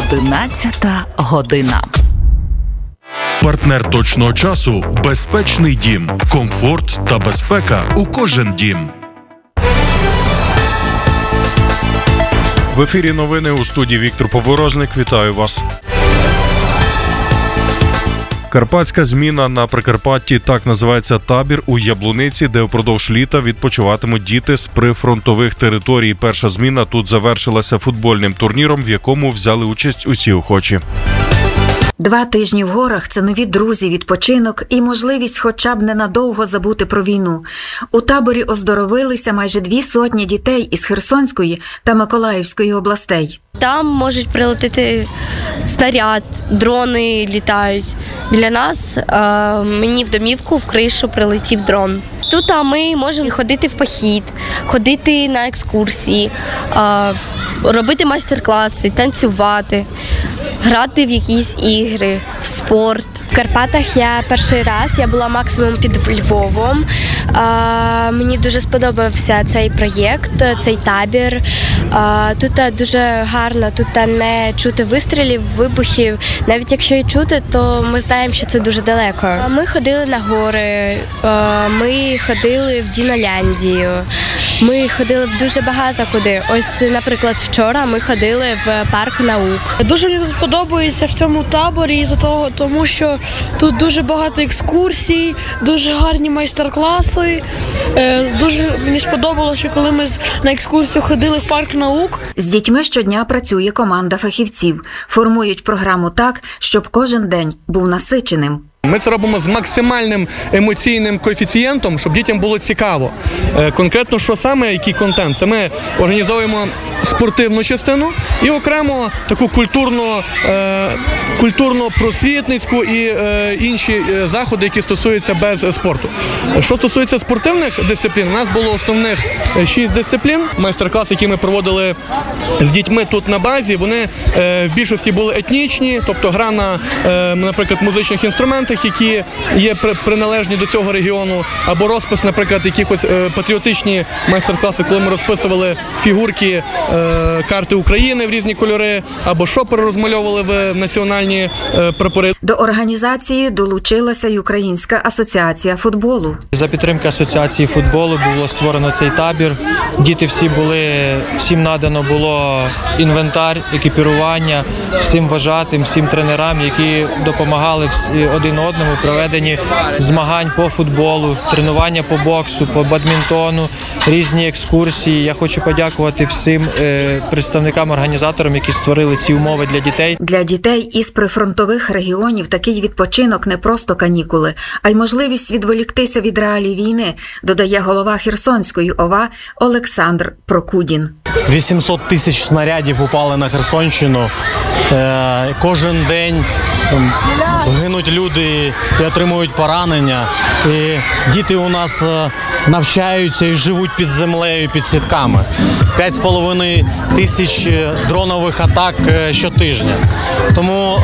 11 година. Партнер точного часу – безпечний дім. Комфорт та безпека у кожен дім. В ефірі новини, у студії Віктор Поворозник. Вітаю вас. Карпатська зміна на Прикарпатті – так називається табір у Яблуниці, де впродовж літа відпочиватимуть діти з прифронтових територій. Перша зміна тут завершилася футбольним турніром, в якому взяли участь усі охочі. 2 тижні в горах – це нові друзі, відпочинок і можливість хоча б ненадовго забути про війну. У таборі оздоровилися майже 200 дітей із Херсонської та Миколаївської областей. Там можуть прилетіти снаряд, дрони літають. Біля нас мені в домівку, в кришу прилетів дрон. Тут ми можемо ходити в похід, ходити на екскурсії, робити майстер-класи, танцювати, грати в якісь ігри, в спорт. В Карпатах я перший раз, я була максимум під Львовом. Мені дуже сподобався цей проєкт, цей табір. Тут дуже гарно, тут не чути вистрілів, вибухів. Навіть якщо і чути, то ми знаємо, що це дуже далеко. Ми ходили на гори, ми ходили в Діноляндію, ми ходили дуже багато куди. Ось, наприклад, вчора ми ходили в парк наук. Дуже мені тут подобається в цьому таборі, тому що тут дуже багато екскурсій, дуже гарні майстер-класи. Дуже мені сподобалося, коли ми на екскурсію ходили в парк наук. З дітьми щодня працює команда фахівців. Формують програму так, щоб кожен день був насиченим. Ми це робимо з максимальним емоційним коефіцієнтом, щоб дітям було цікаво. Конкретно, що саме, який контент? Це ми організовуємо спортивну частину і окремо таку культурно-просвітницьку і інші заходи, які стосуються без спорту. Що стосується спортивних дисциплін, у нас було основних 6 дисциплін. Майстер-класи, які ми проводили з дітьми тут на базі, вони в більшості були етнічні, тобто гра на, наприклад, музичних інструментах, які є приналежні до цього регіону, або розпис, наприклад, якихось патріотичні майстер-класи, коли ми розписували фігурки, карти України в різні кольори, або шопери розмальовували в національні прапори. До організації долучилася й Українська асоціація футболу. За підтримки асоціації футболу було створено цей табір. Діти всім надано було інвентар, екіпірування, всім вважатим, всім тренерам, які допомагали один одному в проведенні змагань по футболу, тренування по боксу, по бадмінтону, різні екскурсії. Я хочу подякувати всім представникам, організаторам, які створили ці умови для дітей. Для дітей із прифронтових регіонів такий відпочинок не просто канікули, а й можливість відволіктися від реалій війни, додає голова Херсонської ОВА Олександр Прокудін. 800 тисяч снарядів упали на Херсонщину. Кожен день гинуть люди і отримують поранення. І діти у нас навчаються і живуть під землею, під сітками. 5,5 тисяч дронових атак щотижня. Тому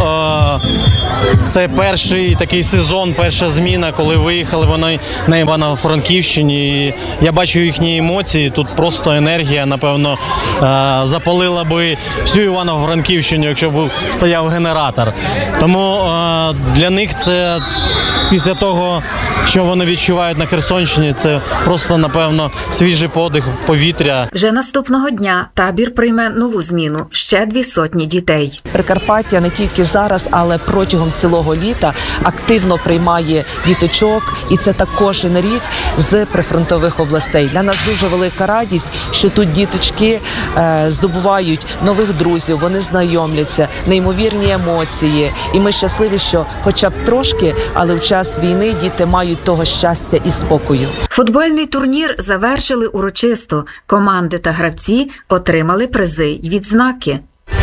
це перший такий сезон, перша зміна, коли виїхали вони на Івано-Франківщині. І я бачу їхні емоції, тут просто енергія, напевно, запалила би всю Івано-Франківщину, якщо б стояв генератор. Тому для них це, після того, що вони відчувають на Херсонщині, це просто, напевно, свіжий подих повітря. Вже наступного дня табір прийме нову зміну – ще 200 дітей. Прикарпаття не тільки зараз, але протягом цілого літа активно приймає діточок, і це так кожен рік з прифронтових областей. Для нас дуже велика радість, що тут діточки здобувають нових друзів, вони знайомляться, неймовірні емоції. І ми щасливі, що хоча б трошки, але в час війни діти мають того щастя і спокою. Футбольний турнір завершили урочисто. Команди та гравці отримали призи й відзнаки.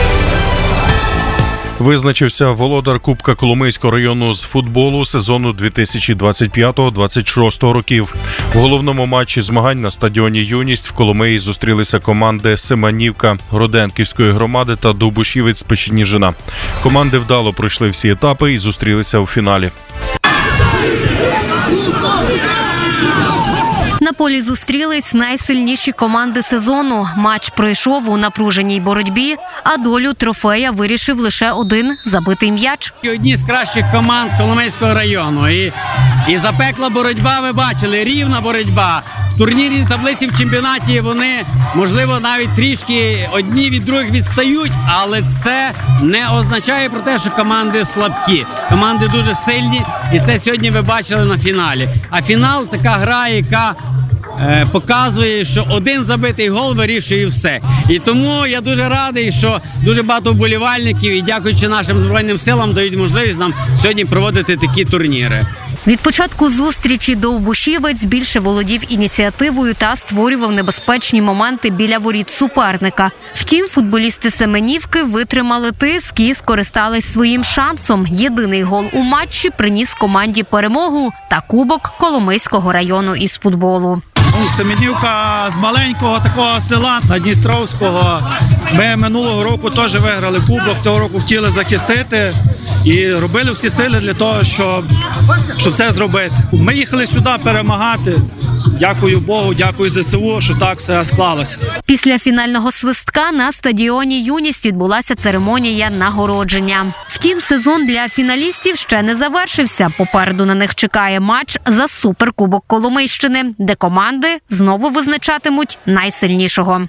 Визначився володар Кубка Коломийського району з футболу сезону 2025-26 років. В головному матчі змагань на стадіоні «Юність» в Коломиї зустрілися команди Семенівка Роденківської громади та Довбушівець Печеніжина. Команди вдало пройшли всі етапи і зустрілися у фіналі. На полі зустрілись найсильніші команди сезону. Матч пройшов у напруженій боротьбі, а долю трофея вирішив лише один забитий м'яч. Одні з кращих команд Коломийського району. І запекла боротьба, ви бачили, рівна боротьба. В турнірній таблиці в чемпіонаті вони, можливо, навіть трішки одні від других відстають, але це не означає про те, що команди слабкі. Команди дуже сильні, і це сьогодні ви бачили на фіналі. А фінал – така гра, яка показує, що один забитий гол вирішує все. І тому я дуже радий, що дуже багато вболівальників і дякуючи нашим Збройним силам дають можливість нам сьогодні проводити такі турніри. Від початку зустрічі Довбушівець більше володів ініціативою та створював небезпечні моменти біля воріт суперника. Втім, футболісти Семенівки витримали тиск і скористались своїм шансом. Єдиний гол у матчі приніс команді перемогу та кубок Коломийського району із футболу. Семенівка з маленького такого села Надністровського. Ми минулого року теж виграли кубок, цього року хотіли захистити і робили всі сили для того, щоб це зробити. Ми їхали сюди перемагати. Дякую Богу, дякую ЗСУ, що так все склалося. Після фінального свистка на стадіоні «Юність» відбулася церемонія нагородження. Втім, сезон для фіналістів ще не завершився. Попереду на них чекає матч за суперкубок Коломийщини, де команди знову визначатимуть найсильнішого.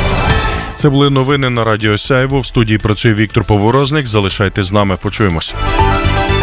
Це були новини на Радіо Сяйво. В студії працює Віктор Поворозник. Залишайтесь з нами, почуємося.